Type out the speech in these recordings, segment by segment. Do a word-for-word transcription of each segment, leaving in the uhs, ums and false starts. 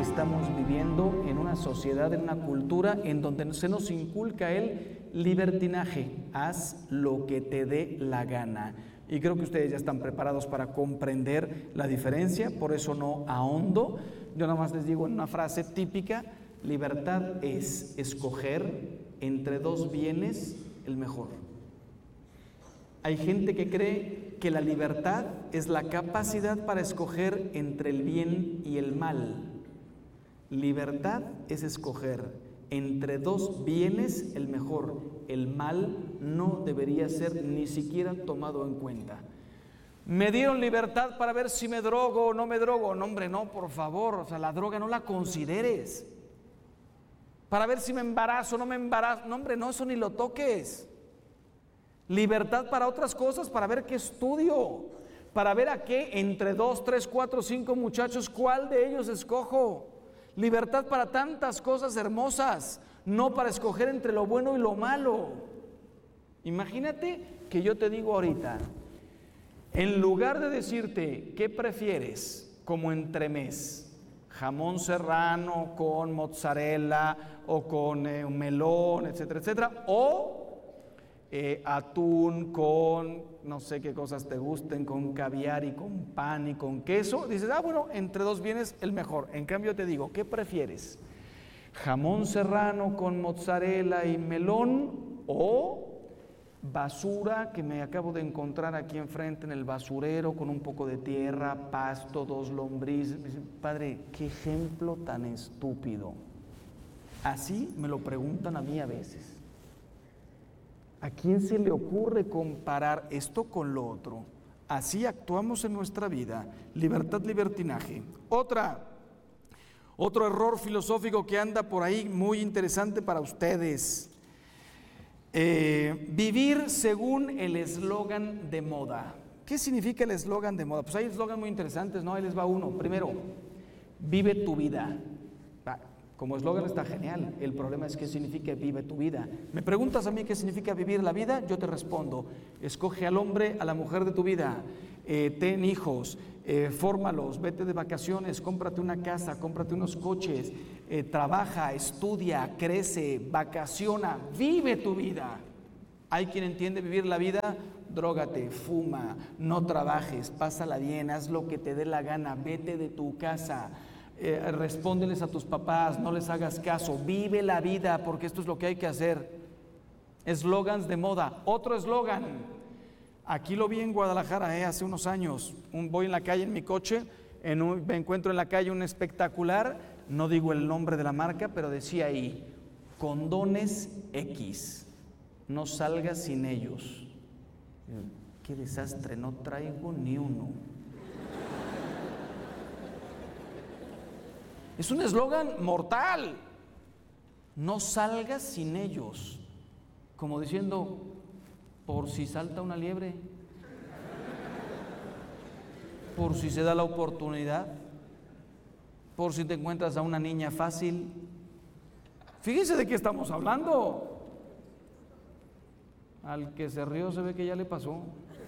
estamos viviendo en una sociedad, en una cultura en donde se nos inculca el libertinaje. Haz lo que te dé la gana. Y creo que ustedes ya están preparados para comprender la diferencia, por eso no ahondo. Yo nada más les digo en una frase típica: libertad es escoger entre dos bienes el mejor. Hay gente que cree que la libertad es la capacidad para escoger entre el bien y el mal. Libertad es escoger entre dos bienes el mejor. El mal no debería ser ni siquiera tomado en cuenta. Me dieron libertad para ver si me drogo o no me drogo. No, hombre, no, por favor. O sea, la droga no la consideres. Para ver si me embarazo o no me embarazo. No, hombre, no, eso ni lo toques. Libertad para otras cosas, para ver qué estudio, para ver a qué entre dos, tres, cuatro, cinco muchachos, cuál de ellos escojo. Libertad para tantas cosas hermosas, no para escoger entre lo bueno y lo malo. Imagínate que yo te digo ahorita, en lugar de decirte qué prefieres como entremés, jamón serrano con mozzarella o con eh, un melón, etcétera, etcétera, o Eh, atún con no sé qué cosas te gusten, con caviar y con pan y con queso, dices, ah, bueno, entre dos bienes el mejor. En cambio te digo, ¿qué prefieres? ¿Jamón serrano con mozzarella y melón o basura que me acabo de encontrar aquí enfrente en el basurero con un poco de tierra, pasto, dos lombrices? Me dicen, padre, qué ejemplo tan estúpido. Así me lo preguntan a mí a veces. ¿A quién se le ocurre comparar esto con lo otro? Así actuamos en nuestra vida. Libertad, libertinaje. Otra, otro error filosófico que anda por ahí muy interesante para ustedes. Eh, vivir según el eslogan de moda. ¿Qué significa el eslogan de moda? Pues hay eslogans muy interesantes, ¿no? Ahí les va uno. Primero, vive tu vida. Como eslogan está genial, el problema es qué significa vive tu vida. Me preguntas a mí qué significa vivir la vida, yo te respondo, escoge al hombre, a la mujer de tu vida, eh, ten hijos, eh, fórmalos, vete de vacaciones, cómprate una casa, cómprate unos coches, eh, trabaja, estudia, crece, vacaciona, vive tu vida. Hay quien entiende vivir la vida, drógate, fuma, no trabajes, pásala bien, haz lo que te dé la gana, vete de tu casa. Eh, respóndeles a tus papás, no les hagas caso, vive la vida porque esto es lo que hay que hacer. Eslogans de moda. Otro eslogan, aquí lo vi en Guadalajara eh, hace unos años. Un, voy en la calle en mi coche, en un, me encuentro en la calle un espectacular, no digo el nombre de la marca, pero decía ahí, condones X, no salgas sin ellos. Qué desastre, no traigo ni uno. Es un eslogan mortal. No salgas sin ellos. Como diciendo, por si salta una liebre, por si se da la oportunidad, por si te encuentras a una niña fácil. Fíjense de qué estamos hablando. Al que se rió se ve que ya le pasó.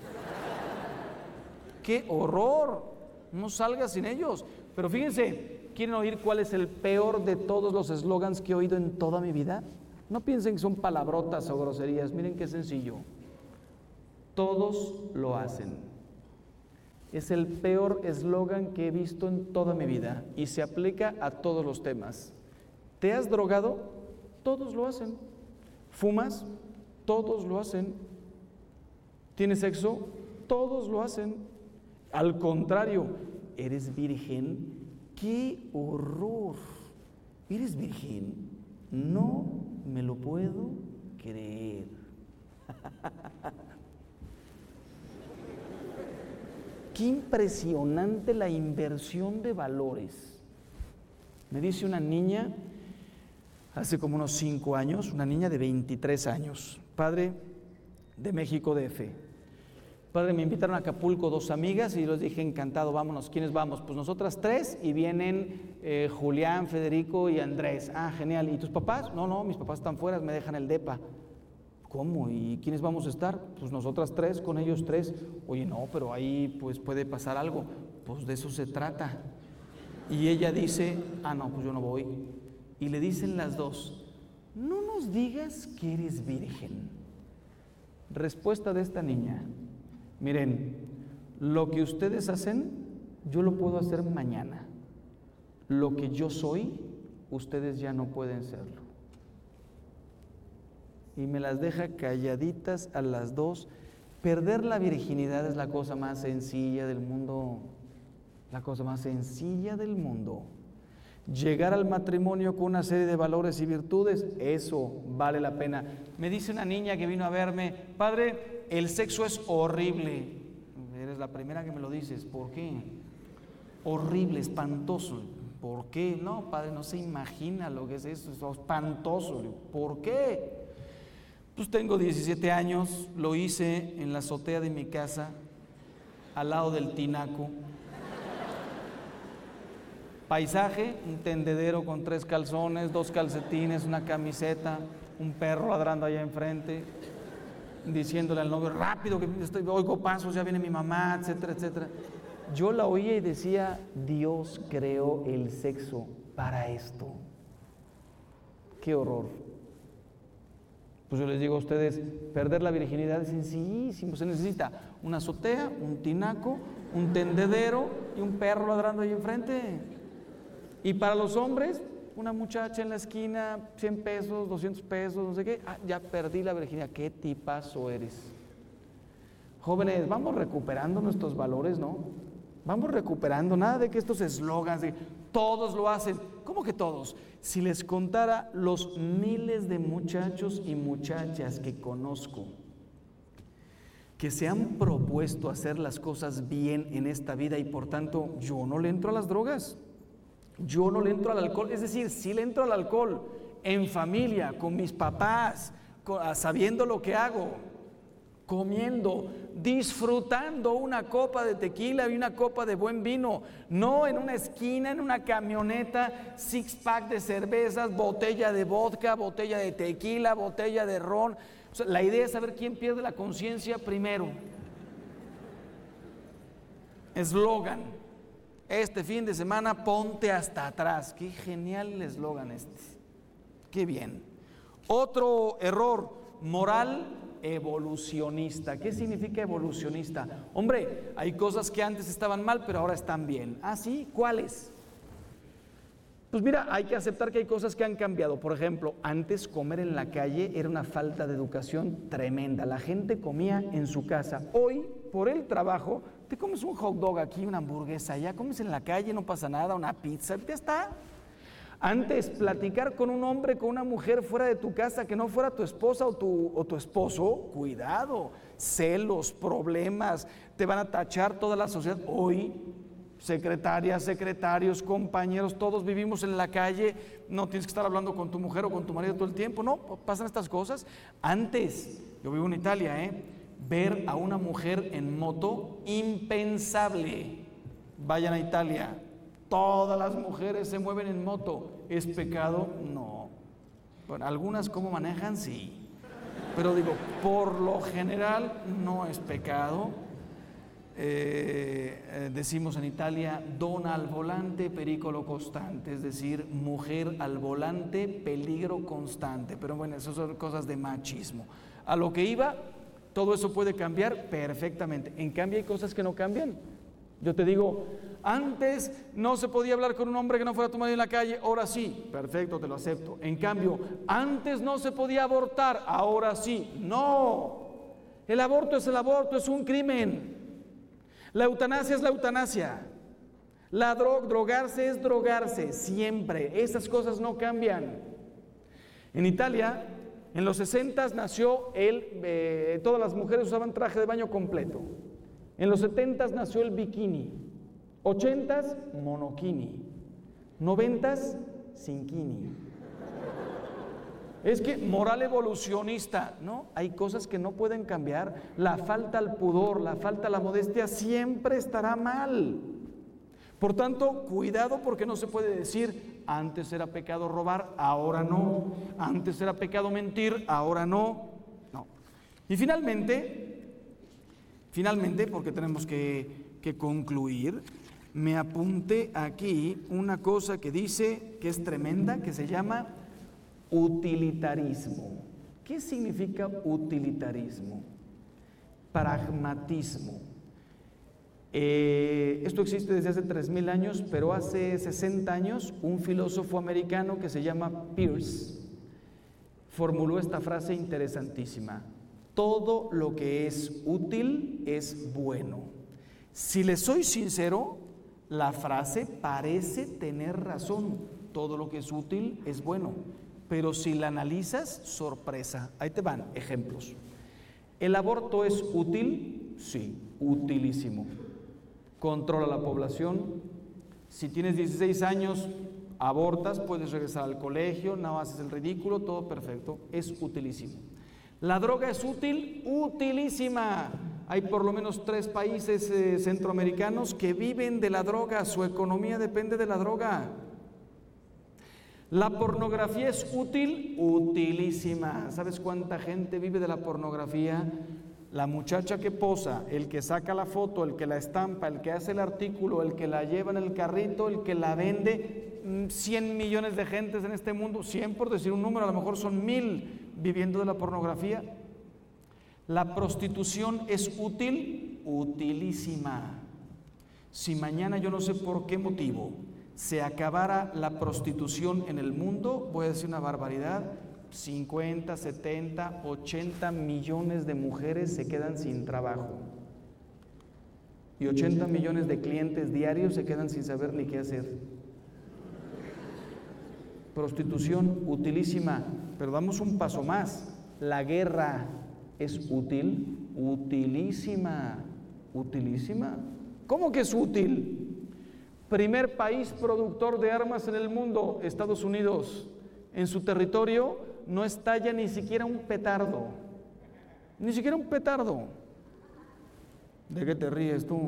¡Qué horror! No salgas sin ellos. Pero fíjense, ¿quieren oír cuál es el peor de todos los eslogans que he oído en toda mi vida? No piensen que son palabrotas o groserías, miren qué sencillo. Todos lo hacen. Es el peor eslogan que he visto en toda mi vida y se aplica a todos los temas. ¿Te has drogado? Todos lo hacen. ¿Fumas? Todos lo hacen. ¿Tienes sexo? Todos lo hacen. Al contrario, ¿eres virgen? ¡Qué horror! ¿Eres virgen? No me lo puedo creer. Qué impresionante la inversión de valores. Me dice una niña, hace como unos cinco años, una niña de veintitrés años, padre de México D F. Padre, me invitaron a Acapulco dos amigas y les dije, encantado, vámonos. ¿Quiénes vamos? Pues nosotras tres y vienen eh, Julián, Federico y Andrés. Ah, genial. ¿Y tus papás? No, no, mis papás están fuera, me dejan el depa. ¿Cómo? ¿Y quiénes vamos a estar? Pues nosotras tres, con ellos tres. Oye, no, pero ahí pues puede pasar algo. Pues de eso se trata. Y ella dice, ah, no, pues yo no voy. Y le dicen las dos, no nos digas que eres virgen. Respuesta de esta niña, miren, lo que ustedes hacen, yo lo puedo hacer mañana. Lo que yo soy, ustedes ya no pueden serlo. Y me las deja calladitas a las dos. Perder la virginidad es la cosa más sencilla del mundo. La cosa más sencilla del mundo. Llegar al matrimonio con una serie de valores y virtudes, eso vale la pena. Me dice una niña que vino a verme, padre, el sexo es horrible. Eres la primera que me lo dices, ¿por qué? Horrible, espantoso. ¿Por qué? No, padre, no se imagina lo que es eso, es espantoso. ¿Por qué? Pues tengo diecisiete años, lo hice en la azotea de mi casa, al lado del tinaco. Paisaje, un tendedero con tres calzones, dos calcetines, una camiseta, un perro ladrando allá enfrente, diciéndole al novio, rápido, que estoy, oigo pasos, ya viene mi mamá, etcétera, etcétera. Yo la oía y decía, Dios creó el sexo para esto. ¡Qué horror! Pues yo les digo a ustedes, perder la virginidad es sencillísimo. Se necesita una azotea, un tinaco, un tendedero y un perro ladrando ahí enfrente. Y para los hombres, una muchacha en la esquina, cien pesos, doscientos pesos, no sé qué, ah, ya perdí la virginidad. ¿Qué tipazo eres? Jóvenes, vamos recuperando nuestros valores, ¿no? Vamos recuperando, nada de que estos eslogans de todos lo hacen. ¿Cómo que todos? Si les contara los miles de muchachos y muchachas que conozco que se han propuesto hacer las cosas bien en esta vida y por tanto yo no le entro a las drogas, yo no le entro al alcohol, es decir, sí le entro al alcohol en familia, con mis papás, sabiendo lo que hago, comiendo, disfrutando una copa de tequila y una copa de buen vino, no en una esquina, en una camioneta, six pack de cervezas, botella de vodka, botella de tequila, botella de ron. O sea, la idea es saber quién pierde la conciencia primero. Eslogan, este fin de semana ponte hasta atrás. Qué genial el eslogan este, qué bien. Otro error moral evolucionista. ¿Qué significa evolucionista? Hombre, hay cosas que antes estaban mal, pero ahora están bien. ¿Ah, sí? ¿Cuáles? Pues mira, hay que aceptar que hay cosas que han cambiado. Por ejemplo, antes comer en la calle era una falta de educación tremenda. La gente comía en su casa. Hoy, por el trabajo, te comes un hot dog aquí, una hamburguesa allá, comes en la calle, no pasa nada, una pizza, ya está. Antes, platicar con un hombre, con una mujer fuera de tu casa, que no fuera tu esposa o tu, o tu esposo, cuidado, celos, problemas, te van a tachar toda la sociedad. Hoy, secretarias, secretarios, compañeros, todos vivimos en la calle, no tienes que estar hablando con tu mujer o con tu marido todo el tiempo, no, pasan estas cosas. Antes, yo vivo en Italia, ¿eh? ver a una mujer en moto, impensable. Vayan a Italia. Todas las mujeres se mueven en moto. ¿Es pecado? No. Bueno, algunas cómo manejan, sí. Pero digo, por lo general no es pecado. Eh, eh, decimos en Italia, donna al volante, pericolo constante. Es decir, mujer al volante, peligro constante. Pero bueno, esas son cosas de machismo. A lo que iba, todo eso puede cambiar perfectamente. En cambio, hay cosas que no cambian. Yo te digo, antes no se podía hablar con un hombre que no fuera tu marido en la calle, ahora sí, perfecto, te lo acepto. En cambio, antes no se podía abortar, ahora sí. No, el aborto es el aborto, es un crimen. La eutanasia es la eutanasia. La drog, drogarse es drogarse, siempre. Esas cosas no cambian. En Italia, en los sesentas nació el, eh, todas las mujeres usaban traje de baño completo. En los setentas nació el bikini, ochentas monokini, noventas sinkini. Es que moral evolucionista, ¿no? Hay cosas que no pueden cambiar. La falta al pudor, la falta a la modestia siempre estará mal. Por tanto, cuidado, porque no se puede decir antes era pecado robar, ahora no. Antes era pecado mentir, ahora no. No. Y finalmente, finalmente, porque tenemos que, que concluir, me apunté aquí una cosa que dice, que es tremenda, que se llama utilitarismo. ¿Qué significa utilitarismo? Pragmatismo. Eh, esto existe desde hace tres mil años, pero hace sesenta años un filósofo americano que se llama Peirce formuló esta frase interesantísima: todo lo que es útil es bueno. Si le soy sincero, la frase parece tener razón, todo lo que es útil es bueno, pero si la analizas, sorpresa. Ahí te van ejemplos. ¿El aborto es útil? Sí, utilísimo. Controla la población. Si tienes dieciséis años, abortas, puedes regresar al colegio, no haces el ridículo, todo perfecto, es utilísimo. ¿La droga es útil? Utilísima. Hay por lo menos tres países eh, centroamericanos que viven de la droga, su economía depende de la droga. ¿La pornografía es útil? Utilísima. ¿Sabes cuánta gente vive de la pornografía? La muchacha que posa, el que saca la foto, el que la estampa, el que hace el artículo, el que la lleva en el carrito, el que la vende, cien millones de gentes en este mundo, cien por decir un número, a lo mejor son mil viviendo de la pornografía. ¿La prostitución es útil? Utilísima. Si mañana, yo no sé por qué motivo, se acabara la prostitución en el mundo, voy a decir una barbaridad, cincuenta, setenta, ochenta millones de mujeres se quedan sin trabajo y ochenta millones de clientes diarios se quedan sin saber ni qué hacer. Prostitución utilísima, pero damos un paso más. La guerra es útil, utilísima, utilísima. ¿Cómo que es útil? Primer país productor de armas en el mundo, Estados Unidos. En su territorio no estalla ni siquiera un petardo. Ni siquiera un petardo. ¿De qué te ríes tú?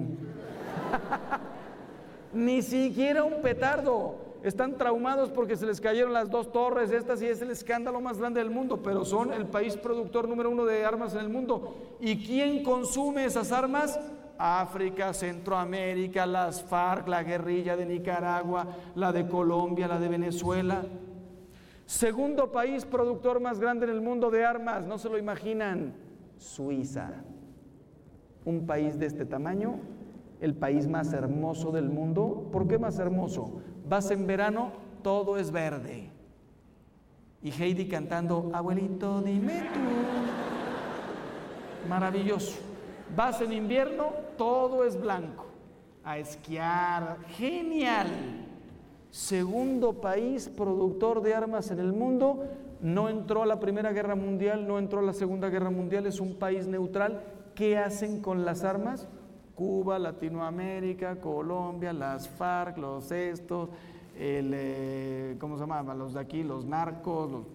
Ni siquiera un petardo. Están traumados porque se les cayeron las dos torres estas y es el escándalo más grande del mundo, pero son el país productor número uno de armas en el mundo. ¿Y quién consume esas armas? África, Centroamérica, las FARC, la guerrilla de Nicaragua, la de Colombia, la de Venezuela. Segundo país productor más grande en el mundo de armas, no se lo imaginan, Suiza. Un país de este tamaño, el país más hermoso del mundo. ¿Por qué más hermoso? Vas en verano, todo es verde. Y Heidi cantando, abuelito, dime tú. Maravilloso. Vas en invierno, todo es blanco. A esquiar, genial. Segundo país productor de armas en el mundo, no entró a la Primera Guerra Mundial, no entró a la Segunda Guerra Mundial, es un país neutral. ¿Qué hacen con las armas? Cuba, Latinoamérica, Colombia, las FARC, los estos, el, eh, ¿cómo se llama? Los de aquí, los narcos. Los...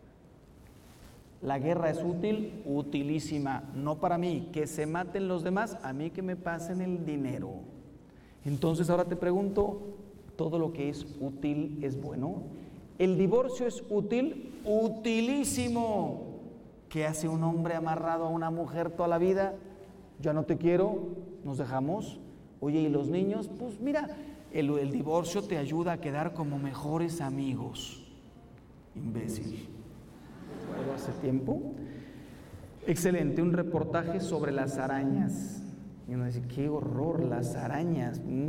La guerra es útil, utilísima, no para mí, que se maten los demás, a mí que me pasen el dinero. Entonces ahora te pregunto, ¿todo lo que es útil es bueno? ¿El divorcio es útil? Utilísimo. ¿Qué hace un hombre amarrado a una mujer toda la vida? Ya no te quiero, nos dejamos. Oye, ¿y los niños? Pues mira, el, el divorcio te ayuda a quedar como mejores amigos. Imbécil. ¿Recuerdo hace tiempo? Excelente, un reportaje sobre las arañas. Y uno dice, qué horror, las arañas.